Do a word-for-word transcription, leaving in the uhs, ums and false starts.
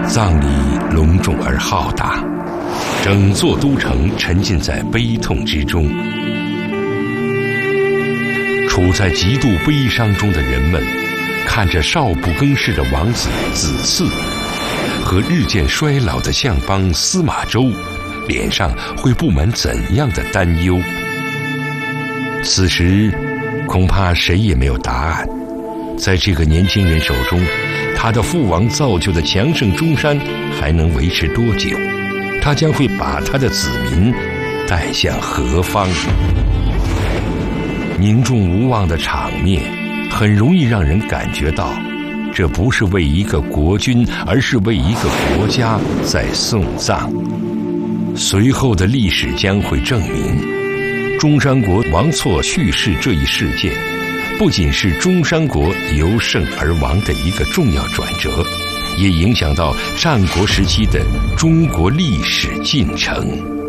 葬礼隆重而浩大，整座都城沉浸在悲痛之中。处在极度悲伤中的人们，看着少不更事的王子子嗣和日渐衰老的相邦司马周，脸上会布满怎样的担忧？此时恐怕谁也没有答案。在这个年轻人手中，他的父王造就的强盛中山还能维持多久？他将会把他的子民带向何方？凝重无望的场面很容易让人感觉到，这不是为一个国君，而是为一个国家在送葬。随后的历史将会证明，中山国王错去世这一事件不仅是中山国由盛而亡的一个重要转折，也影响到战国时期的中国历史进程。